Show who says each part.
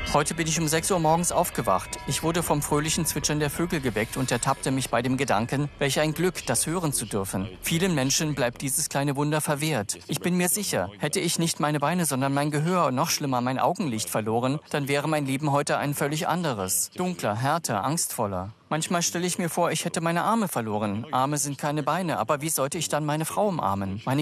Speaker 1: Heute bin ich um 6 Uhr morgens aufgewacht. Ich wurde vom fröhlichen Zwitschern der Vögel geweckt und ertappte mich bei dem Gedanken, welch ein Glück, das hören zu dürfen. Vielen Menschen bleibt dieses kleine Wunder verwehrt. Ich bin mir sicher, hätte ich nicht meine Beine, sondern mein Gehör und noch schlimmer mein Augenlicht verloren, dann wäre mein Leben heute ein völlig anderes. Dunkler, härter, angstvoller. Manchmal stelle ich mir vor, ich hätte meine Arme verloren. Arme sind keine Beine, aber wie sollte ich dann meine Frau umarmen? Meine